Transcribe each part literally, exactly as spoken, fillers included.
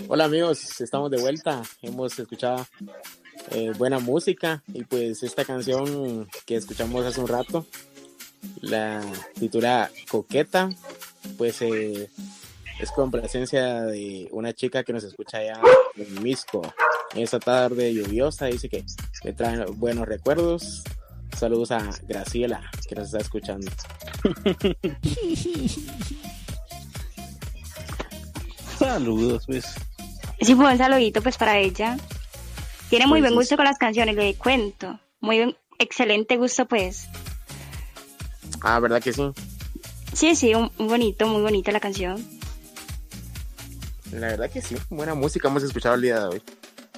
Hola amigos, estamos de vuelta. Hemos escuchado eh, buena música y pues esta canción que escuchamos hace un rato, la titula Coqueta, pues eh, es con presencia de una chica que nos escucha allá en Misco. En esta tarde lluviosa dice que le traen buenos recuerdos. Saludos a Graciela que nos está escuchando. Saludos, pues. Sí, fue un saludito pues para ella. Tiene muy Pues, buen gusto con las canciones, le cuento. Muy buen, excelente gusto pues. Ah, ¿verdad que sí? Sí, sí, un, un bonito, muy bonita la canción. La verdad que sí, buena música hemos escuchado el día de hoy.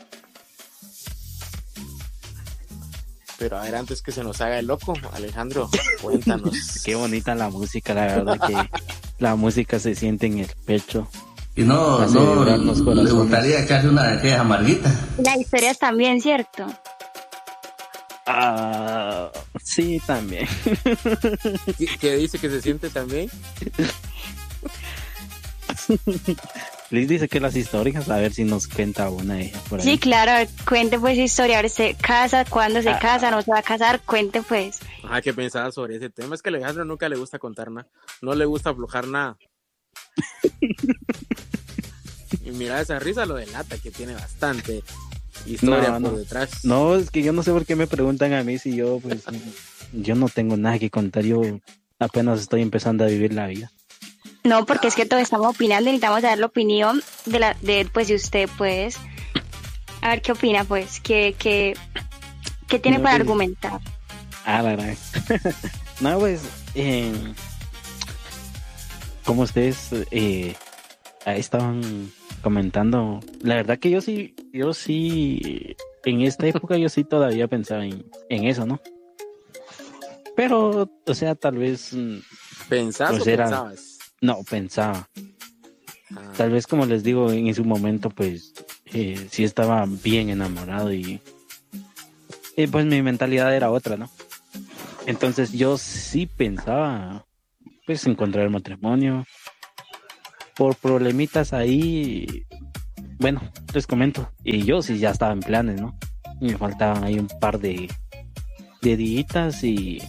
Pero a ver, antes que se nos haga el loco, Alejandro, cuéntanos. Qué bonita la música, la verdad que la música se siente en el pecho. Y no, Hace no vibrar los le corazones. gustaría echarse una de aquellas amarguitas. Las historias también, ¿cierto? Ah, sí, también. ¿Qué, qué dice que se siente también? Liz dice que las historias, a ver si nos cuenta una de ellas por ahí. Sí, claro, cuente pues historia, ahora se casa, cuándo se Ah. casa, no se va a casar, cuente pues. Ah, ¿qué pensaba sobre ese tema? Es que a Alejandro nunca le gusta contar nada, no le gusta aflojar nada. Y mira, esa risa lo delata, que tiene bastante historia No, por no. detrás. No, es que yo no sé por qué me preguntan a mí si yo, pues, yo no tengo nada que contar, yo apenas estoy empezando a vivir la vida. No, porque es que todos estamos opinando y necesitamos dar la opinión de la, de pues de usted pues. A ver qué opina pues, qué, qué, qué tiene No, para pues, argumentar. Ah, la verdad. No, pues, eh, como ustedes eh, ahí estaban comentando, la verdad que yo sí, yo sí, en esta época yo sí todavía pensaba en, en eso, ¿no? Pero, o sea, tal vez, mm, ¿Pensás pues o era- pensabas? no, pensaba. Ah, Tal vez como les digo, en su momento, pues, eh, sí estaba bien enamorado y, y pues mi mentalidad era otra, ¿no? Entonces yo sí pensaba, pues, en contraer el matrimonio. Por problemitas ahí, bueno, les comento, y yo sí ya estaba en planes, ¿no? Y me faltaban ahí un par de, de días y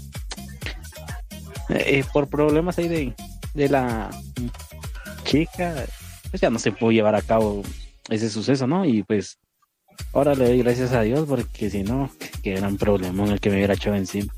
eh, por problemas ahí de, de la chica, pues ya no se pudo llevar a cabo ese suceso, ¿no? Y pues ahora le doy gracias a Dios porque si no, qué gran problema en el que me hubiera echado encima.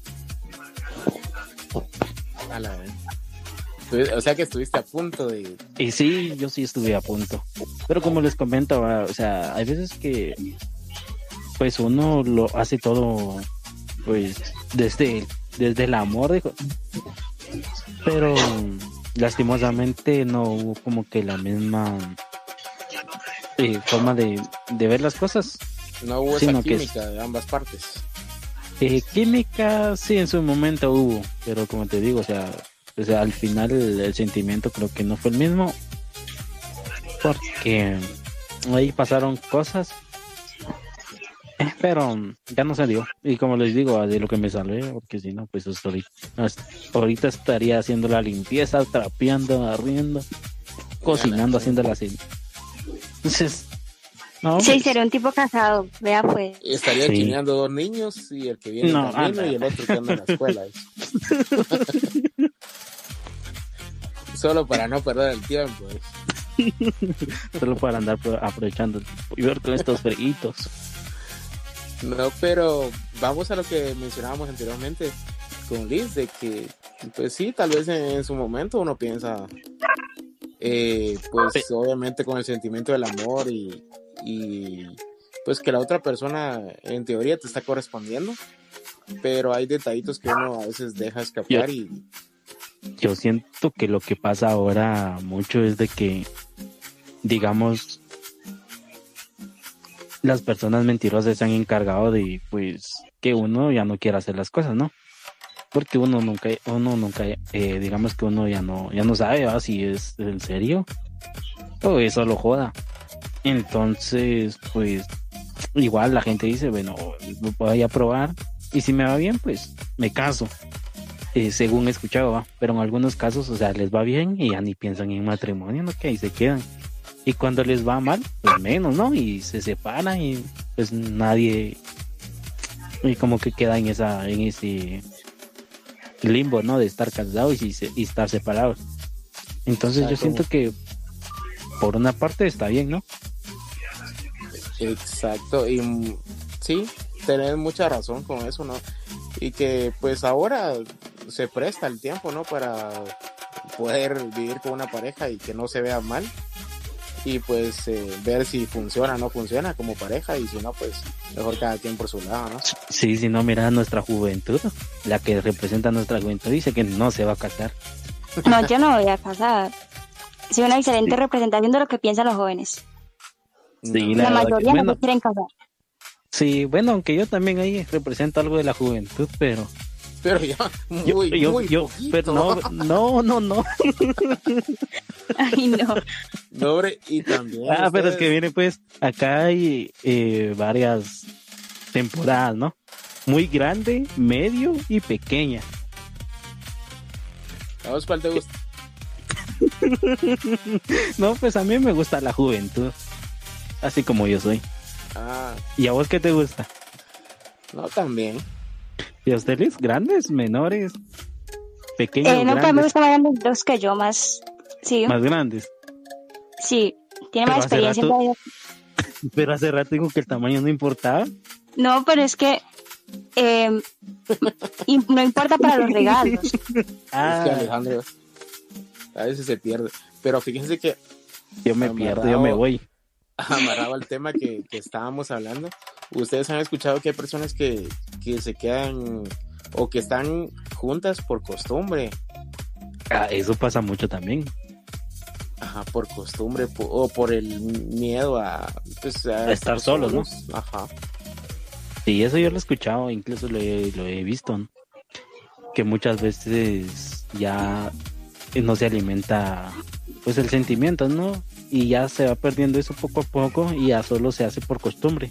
a la vez. O sea que estuviste a punto de... Y sí, yo sí estuve a punto. Pero como les comento, va, o sea, hay veces que pues uno lo hace todo pues desde, desde el amor, dijo. Pero lastimosamente no hubo como que la misma eh, forma de, de ver las cosas. No hubo esa Sino que química de ambas partes. Eh, química sí en su momento hubo, pero como te digo, o sea, o sea al final el, el sentimiento creo que no fue el mismo, porque ahí pasaron cosas, eh, pero ya no salió. Y como les digo, de lo que me salvé, porque si no, pues hasta ahorita, hasta ahorita estaría haciendo la limpieza, trapeando, arriendo, cocinando, haciendo la cena. Entonces, no, Sí, pues, sería un tipo casado, vea pues. Estaría Sí. chineando dos niños y el que viene en No, camino anda. y el otro que anda en la escuela. Solo para no perder el tiempo. ¿eh? solo para andar pro- aprovechando el tiempo y ver con estos freitos. No, pero vamos a lo que mencionábamos anteriormente con Liz, de que, pues sí, tal vez en, en su momento uno piensa, eh, pues Sí. obviamente con el sentimiento del amor y, y pues que la otra persona en teoría te está correspondiendo, pero hay detallitos que uno a veces deja escapar y Yo siento que lo que pasa ahora mucho es de que, digamos, las personas mentirosas se han encargado de, pues, que uno ya no quiera hacer las cosas, ¿no? Porque uno nunca, uno nunca, eh, digamos que uno ya no, ya no sabe, ¿va? Si es en serio o es solo joda. Entonces, pues, igual la gente dice, bueno, voy a probar y si me va bien, pues, me caso. Eh, según he escuchado, ¿va? Pero en algunos casos, o sea, les va bien y ya ni piensan en matrimonio, ¿no? Que ahí se quedan. Y cuando les va mal, pues menos, ¿no? Y se separan y pues nadie, y como que queda en esa, en ese limbo, ¿no? De estar casados y, y estar separados. Entonces Exacto. yo siento que por una parte está bien, ¿no? Exacto, y sí, tenés mucha razón con eso, ¿no? Y que pues ahora se presta el tiempo, ¿no? Para poder vivir con una pareja y que no se vea mal. Y pues eh, ver si funciona o no funciona como pareja, y si no, pues mejor cada quien por su lado, ¿no? Sí, si no, mira nuestra juventud, la que representa nuestra juventud, dice que no se va a casar. No, yo no voy a casar. Soy una excelente sí. representación de lo que piensan los jóvenes. Sí, la, la mayoría que, no bueno, quieren casar. Sí, bueno, aunque yo también ahí represento algo de la juventud, pero... Pero ya, muy, yo, yo, muy yo, pero no, no, no, no. Ay, no. No, hombre, y también... Ah, ustedes... pero es que viene pues, acá hay eh, varias temporadas, ¿no? Muy grande, medio y pequeña. ¿A vos cuál te gusta? No, pues a mí me gusta la juventud, así como yo soy. Ah. ¿Y a vos qué te gusta? No, también. ¿Y a ustedes? ¿Grandes, menores, pequeños, eh, no, grandes? pues me gustan más grandes los que yo, más... Sí. ¿Más grandes? Sí, tiene Pero más experiencia. Rato, en pero hace rato dijo que el tamaño no importaba. No, pero es que eh, no importa para los regalos. Ah. Es que Alejandro a veces se pierde. Pero fíjense que... Yo me amarrado, pierdo, yo me voy. Amarrado al tema que, que estábamos hablando. Ustedes han escuchado que hay personas que, que se quedan o que están juntas por costumbre. Ah, eso pasa mucho también. Ajá, por costumbre por, o por el miedo a, pues, a, a estar solos, ¿no? Ajá. Sí, eso yo lo he escuchado, incluso lo he, lo he visto, ¿no? Que muchas veces ya no se alimenta pues el sentimiento, ¿no? Y ya se va perdiendo eso poco a poco y ya solo se hace por costumbre.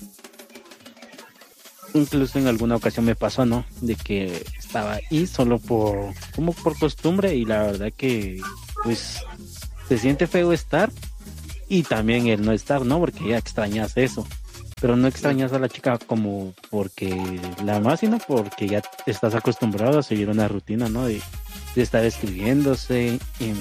Incluso en alguna ocasión me pasó, ¿no? De que estaba ahí solo por, como por costumbre, y la verdad que pues se siente feo estar y también el no estar, ¿no? Porque ya extrañas eso, pero no extrañas a la chica como porque la amas, sino porque ya estás acostumbrado a seguir una rutina, ¿no? De, de estar escribiéndose y,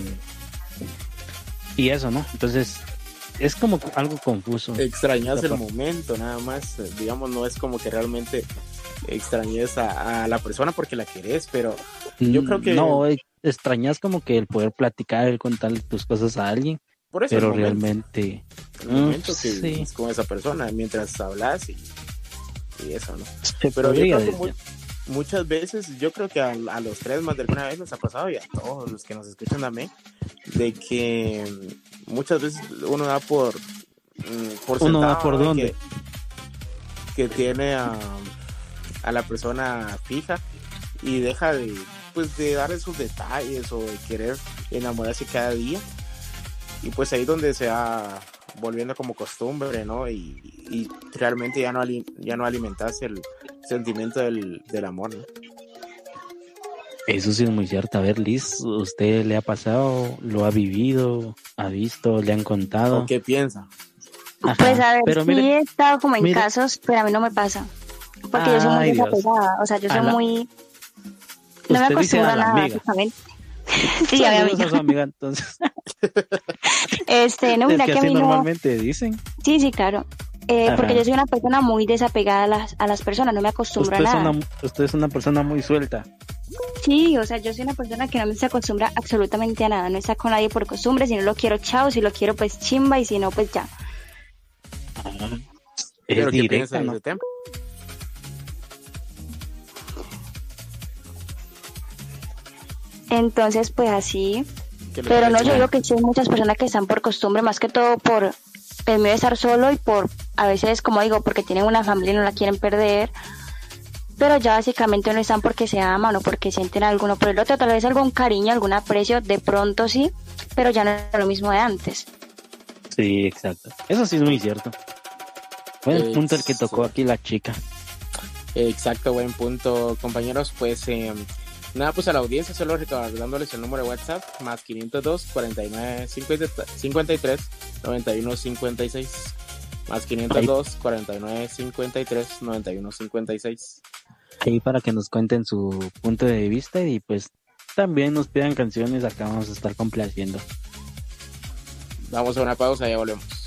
y eso, ¿no? Entonces es como algo confuso. Extrañas el momento, nada más. Digamos, no es como que realmente extrañes a, a la persona porque la querés, pero yo creo que... No, extrañas como que el poder platicar, el contar tus cosas a alguien, por eso pero el momento, realmente... El momento mm, que sí. es con esa persona, mientras hablas y, y eso, ¿no? Se pero yo creo que muy, muchas veces, yo creo que a, a los tres más de alguna vez nos ha pasado, y a todos los que nos escuchan también, de que muchas veces uno da por... por sentado, uno da por ¿no? dónde que, que tiene a, a la persona fija y deja de pues de dar esos detalles o de querer enamorarse cada día, y pues ahí donde se va volviendo como costumbre, ¿no? Y, y realmente ya no ya no alimentas el sentimiento del, del amor, ¿no? Eso sí es muy cierto. A ver, Liz, ¿usted le ha pasado, lo ha vivido, ha visto, le han contado? ¿O qué piensa? Ajá, pues a ver, pero sí mire, he estado como en mire, casos, pero a mí no me pasa. Porque ay, yo soy muy desapegada, o sea, yo soy la, muy... No me acostumbro a nada, básicamente. Sí, a mi amiga. A su amiga, entonces. Este, no, mira es que, que así a mí normalmente no... dicen. Sí, sí, claro. Eh, porque yo soy una persona muy desapegada a las, a las personas, no me acostumbro usted a nada. Es una, usted es una persona muy suelta. Sí, o sea, yo soy una persona que no se acostumbra absolutamente a nada, no está con nadie por costumbre, si no lo quiero, chao, si lo quiero, pues chimba, y si no, pues ya. Ah, ¿Pero es qué directa, piensas ¿no? de ese tema? Entonces, pues así. Pero no, yo digo que sí hay muchas personas que están por costumbre, más que todo por el miedo de estar solo y por, a veces, como digo, porque tienen una familia y no la quieren perder. Pero ya básicamente no están porque se aman o porque sienten alguno por el otro, tal vez algún cariño, algún aprecio, de pronto sí, pero ya no es lo mismo de antes. Sí, exacto. Eso sí es muy cierto. Buen eh, punto el que tocó sí. aquí la chica. Exacto, buen punto, compañeros. Pues eh, nada, pues a la audiencia solo recordándoles el número de WhatsApp, más quinientos dos, cuarenta y nueve, cincuenta y tres, noventa y uno cincuenta y seis. Más quinientos dos, cuarenta y nueve, cincuenta y tres, noventa y uno cincuenta y seis. Ahí para que nos cuenten su punto de vista y pues también nos pidan canciones, acá vamos a estar complaciendo. Vamos a una pausa y ya volvemos.